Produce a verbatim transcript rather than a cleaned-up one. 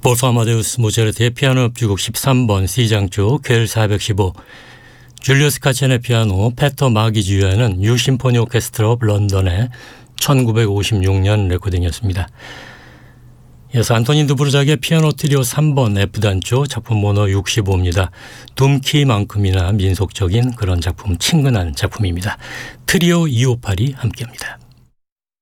볼프 아마데우스 모차르트의 피아노 협주곡 십삼 번 C장조 퀘일 사백십오, 줄리우스 카첸의 피아노, 페터 마기주야는 뉴 심포니 오케스트라 오브 런던의 천구백오십육 년 레코딩이었습니다. 이어서 안토닌 드부르작의 피아노 트리오 삼 번 F단조 작품 번호 육십오입니다. 둠키만큼이나 민속적인 그런 작품, 친근한 작품입니다. 트리오 이백오십팔이 함께합니다.